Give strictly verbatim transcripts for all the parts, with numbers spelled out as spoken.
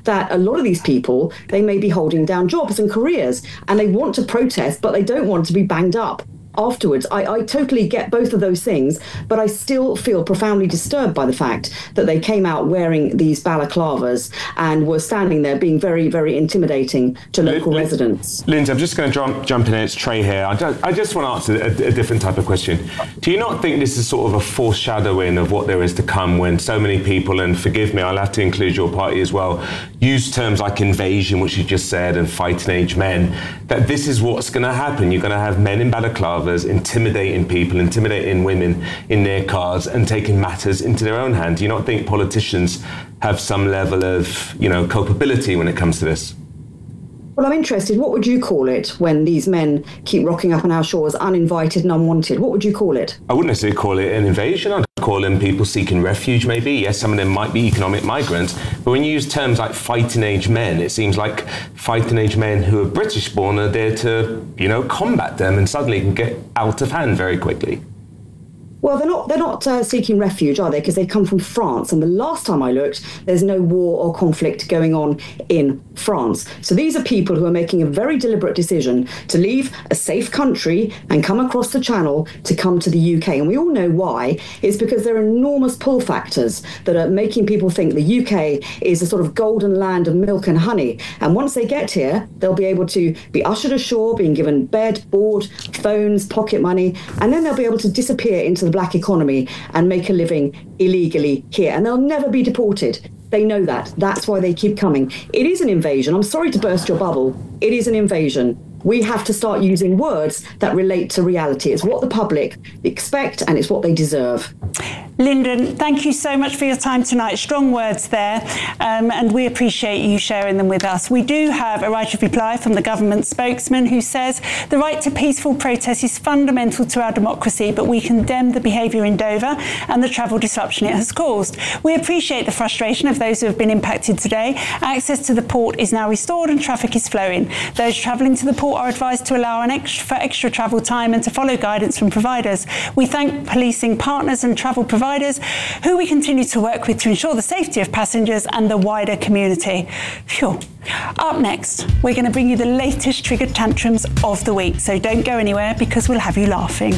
that a lot of these people, they may be holding down jobs and careers, and they want to protest, but they don't want to be banged up afterwards. I, I totally get both of those things, but I still feel profoundly disturbed by the fact that they came out wearing these balaclavas and were standing there being very, very intimidating to local Lin- residents. Lindsay, I'm just going to jump, jump in. It's Trey here. I just, I just want to answer a, a different type of question. Do you not think this is sort of a foreshadowing of what there is to come when so many people, and forgive me, I'll have to include your party as well, use terms like invasion, which you just said, and fighting age men, that this is what's going to happen. You're going to have men in balaclavas intimidating people, intimidating women in their cars and taking matters into their own hand. Do you not think politicians have some level of, you know, culpability when it comes to this? Well, I'm interested. What would you call it when these men keep rocking up on our shores uninvited and unwanted? What would you call it? I wouldn't necessarily call it an invasion. I'd call them people seeking refuge, maybe. Yes, some of them might be economic migrants. But when you use terms like fighting age men, it seems like fighting age men who are British born are there to, you know, combat them, and suddenly can get out of hand very quickly. Well, they're not, they're not uh, seeking refuge, are they? Because they come from France. And the last time I looked, there's no war or conflict going on in France. So these are people who are making a very deliberate decision to leave a safe country and come across the channel to come to the U K. And we all know why. It's because there are enormous pull factors that are making people think the U K is a sort of golden land of milk and honey. And once they get here, they'll be able to be ushered ashore, being given bed, board, phones, pocket money, and then they'll be able to disappear into the black economy and make a living illegally here. And they'll never be deported. They know that. That's why they keep coming. It is an invasion. I'm sorry to burst your bubble. It is an invasion. We have to start using words that relate to reality. It's what the public expect and it's what they deserve. Lyndon, thank you so much for your time tonight. Strong words there, um, and we appreciate you sharing them with us. We do have a right of reply from the government spokesman who says the right to peaceful protest is fundamental to our democracy, but we condemn the behaviour in Dover and the travel disruption it has caused. We appreciate the frustration of those who have been impacted today. Access to the port is now restored and traffic is flowing. Those travelling to the port are advised to allow an extra, for extra travel time and to follow guidance from providers. We thank policing partners and travel providers who we continue to work with to ensure the safety of passengers and the wider community. Phew. Up next, we're going to bring you the latest triggered tantrums of the week, so don't go anywhere because we'll have you laughing.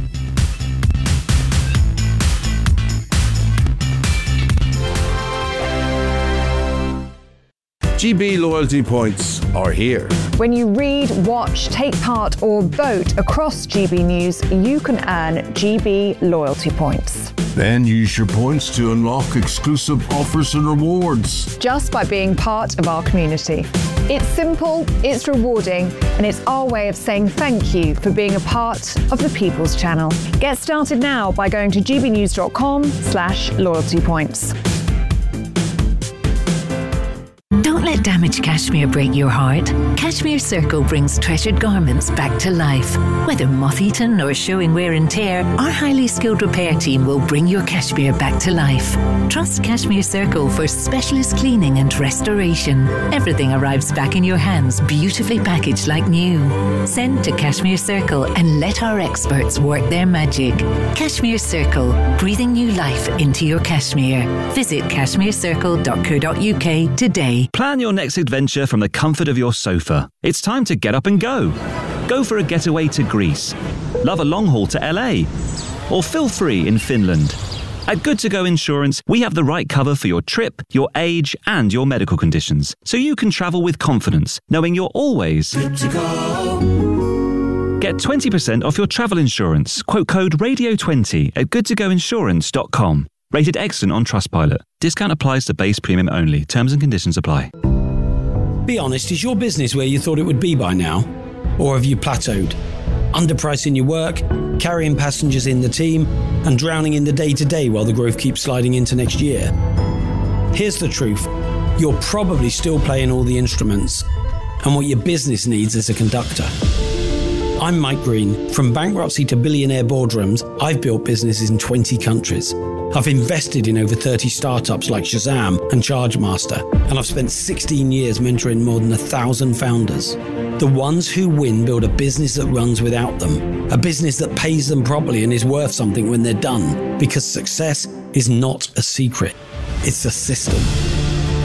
G B loyalty points are here. When you read, watch, take part or vote across G B News, you can earn G B loyalty points. Then use your points to unlock exclusive offers and rewards. Just by being part of our community. It's simple, it's rewarding, and it's our way of saying thank you for being a part of the People's Channel. Get started now by going to gbnews.com slash loyalty points. Don't let damaged cashmere break your heart. Cashmere Circle brings treasured garments back to life. Whether moth-eaten or showing wear and tear, our highly skilled repair team will bring your cashmere back to life. Trust Cashmere Circle for specialist cleaning and restoration. Everything arrives back in your hands, beautifully packaged like new. Send to Cashmere Circle and let our experts work their magic. Cashmere Circle, breathing new life into your cashmere. Visit cashmere circle dot co dot uk today. Plan your next adventure from the comfort of your sofa. It's time to get up and go. Go for a getaway to Greece. Love a long haul to L A. Or feel free in Finland. At Good To Go Insurance, we have the right cover for your trip, your age, and your medical conditions, so you can travel with confidence, knowing you're always good to go. Get twenty percent off your travel insurance. Quote code radio twenty at good to go insurance dot com. Rated excellent on Trustpilot. Discount applies to base premium only. Terms and conditions apply. Be honest, is your business where you thought it would be by now? Or have you plateaued? Underpricing your work, carrying passengers in the team, and drowning in the day-to-day while the growth keeps sliding into next year? Here's the truth. You're probably still playing all the instruments, and what your business needs is a conductor. I'm Mike Green. From bankruptcy to billionaire boardrooms, I've built businesses in twenty countries. I've invested in over thirty startups like Shazam and Chargemaster, and I've spent sixteen years mentoring more than a thousand founders. The ones who win build a business that runs without them, a business that pays them properly and is worth something when they're done, because success is not a secret, it's a system.